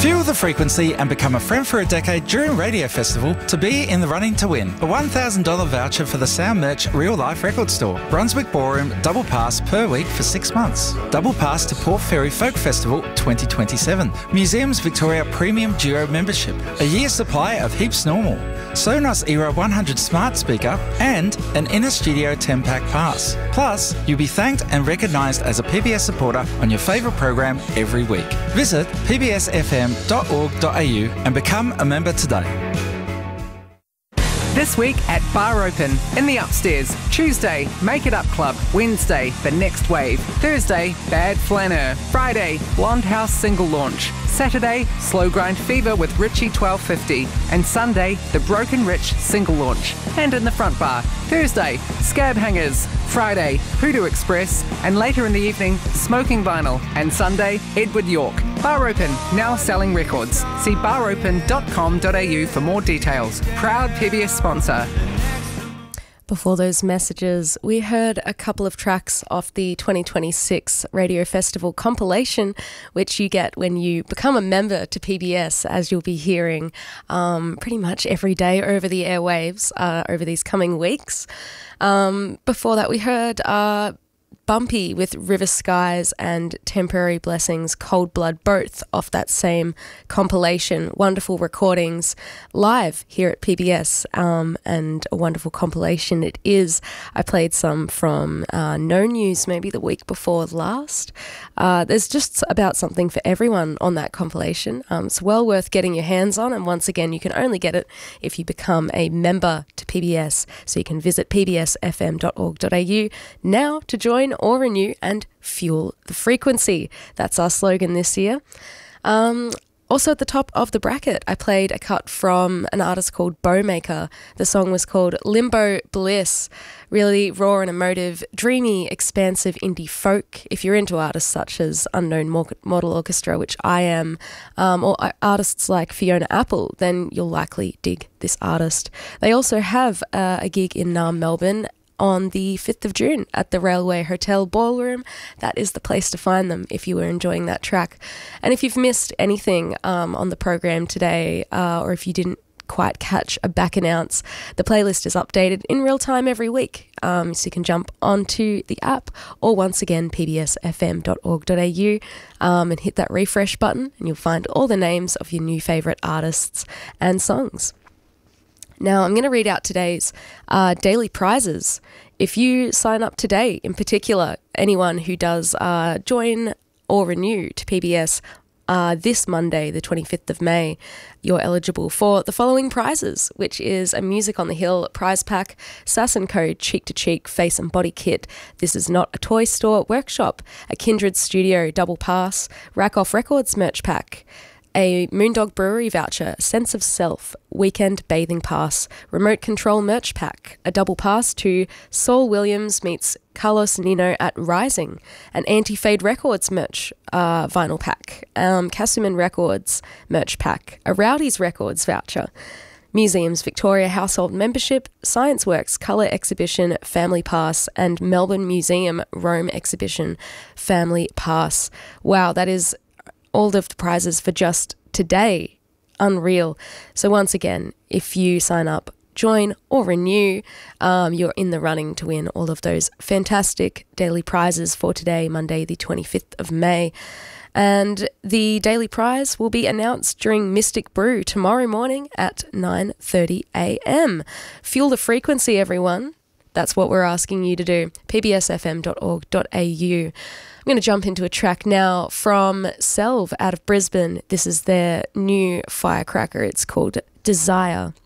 Fuel the frequency and become a friend for a decade during Radio Festival to be in the running to win a $1,000 voucher for the Sound Merch Real Life Record Store. Brunswick Ballroom double pass per week for 6 months. Double pass to Port Fairy Folk Festival 2027. Museums Victoria Premium Duo membership. A year supply of Heaps Normal. Sonos Era 100 smart speaker and an Inner Studio 10-pack pass. Plus, you'll be thanked and recognised as a PBS supporter on your favourite program every week. Visit pbsfm.org.au and become a member today. This week at Bar Open, in the upstairs. Tuesday, Make It Up Club. Wednesday, The Next Wave. Thursday, Bad Flaneur. Friday, Blonde House single launch. Saturday, Slow Grind Fever with Richie 1250. And Sunday, The Broken Rich single launch. And in the front bar, Thursday, Scab Hangers. Friday, Hoodoo Express. And later in the evening, Smoking Vinyl. And Sunday, Edward York. Bar Open, now selling records. See baropen.com.au for more details. Proud PBS sponsor. Before those messages, we heard a couple of tracks off the 2026 Radio Festival compilation, which you get when you become a member to PBS, as you'll be hearing pretty much every day over the airwaves over these coming weeks. Before that, we heard Bumpy with River Skies and Temporary Blessings, Cold Blood, both off that same compilation. Wonderful recordings live here at PBS, and a wonderful compilation it is. I played some from No News maybe the week before last. There's just about something for everyone on that compilation. It's well worth getting your hands on, and once again, you can only get it if you become a member to PBS. So you can visit pbsfm.org.au now to join or renew and fuel the frequency. That's our slogan this year. Also at the top of the bracket, I played a cut from an artist called Bowmaker. The song was called Limbo Bliss. Really raw and emotive, dreamy, expansive indie folk. If you're into artists such as Unknown Model Orchestra, which I am, or artists like Fiona Apple, then you'll likely dig this artist. They also have a gig in Melbourne on the 5th of June at the Railway Hotel Ballroom. That is the place to find them if you were enjoying that track. And if you've missed anything on the program today, or if you didn't quite catch a back announce, the playlist is updated in real time every week. So you can jump onto the app or once again pbsfm.org.au and hit that refresh button and you'll find all the names of your new favourite artists and songs. Now, I'm going to read out today's daily prizes. If you sign up today, in particular, anyone who does join or renew to PBS this Monday, the 25th of May, you're eligible for the following prizes, which is a Music on the Hill prize pack, Sass & Co Cheek to Cheek Face and Body Kit, This Is Not a Toy Store workshop, a Kindred Studio double pass, Rack Off Records merch pack, a Moondog Brewery voucher, Sense of Self, Weekend Bathing Pass, Remote Control merch pack, a double pass to Saul Williams meets Carlos Nino at Rising, an Anti-Fade Records merch vinyl pack, Casuman Records merch pack, a Rowdy's Records voucher, Museums Victoria Household Membership, Science Works Colour Exhibition Family Pass, and Melbourne Museum Rome Exhibition Family Pass. Wow, that is all of the prizes for just today. Unreal. So once again, if you sign up, join or renew, you're in the running to win all of those fantastic daily prizes for today, Monday the 25th of May. And the daily prize will be announced during Mystic Brew tomorrow morning at 9:30 a.m. Fuel the frequency, everyone. That's what we're asking you to do. pbsfm.org.au. I'm going to jump into a track now from Selv out of Brisbane. This is their new firecracker. It's called Desire.